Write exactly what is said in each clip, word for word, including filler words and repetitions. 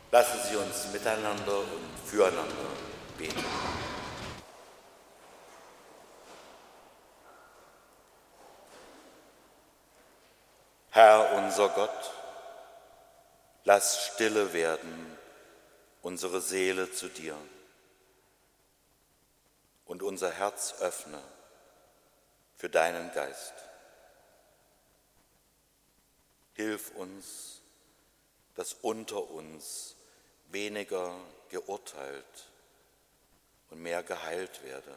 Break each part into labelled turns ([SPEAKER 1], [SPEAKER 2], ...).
[SPEAKER 1] Lassen Sie uns miteinander und füreinander beten. Herr unser Gott, lass stille werden unsere Seele zu dir und unser Herz öffne für deinen Geist. Hilf uns, dass unter uns weniger geurteilt und mehr geheilt werde,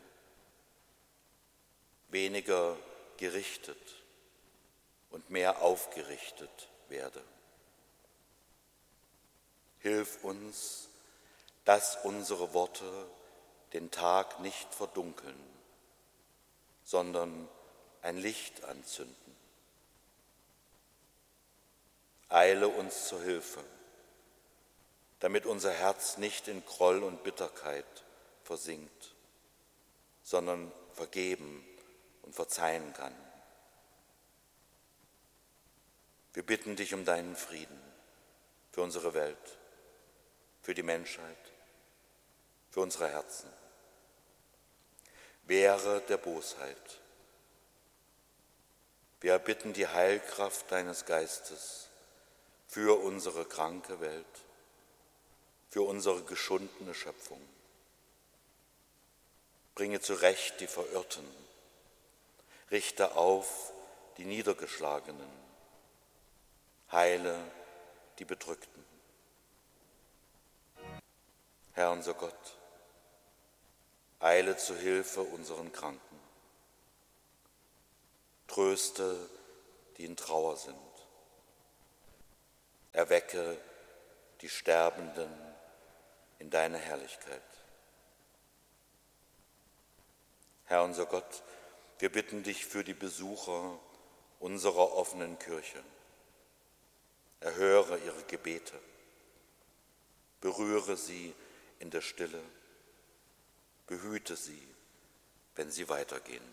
[SPEAKER 1] weniger gerichtet und mehr aufgerichtet werde. Hilf uns, dass unsere Worte den Tag nicht verdunkeln, sondern ein Licht anzünden. Eile uns zur Hilfe, damit unser Herz nicht in Groll und Bitterkeit versinkt, sondern vergeben und verzeihen kann. Wir bitten dich um deinen Frieden für unsere Welt, für die Menschheit, für unsere Herzen. Wehre der Bosheit. Wir erbitten die Heilkraft deines Geistes für unsere kranke Welt, für unsere geschundene Schöpfung. Bringe zurecht die Verirrten, richte auf die Niedergeschlagenen, heile die Bedrückten. Herr unser Gott, eile zu Hilfe unseren Kranken, tröste, die in Trauer sind, erwecke die Sterbenden in deine Herrlichkeit. Herr unser Gott, wir bitten dich für die Besucher unserer offenen Kirche. Erhöre ihre Gebete, berühre sie in der Stille, behüte sie, wenn sie weitergehen.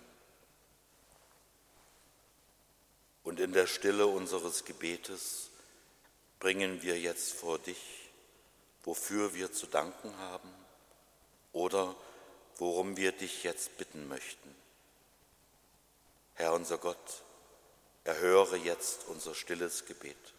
[SPEAKER 1] Und in der Stille unseres Gebetes bringen wir jetzt vor dich, wofür wir zu danken haben oder worum wir dich jetzt bitten möchten. Herr unser Gott, erhöre jetzt unser stilles Gebet.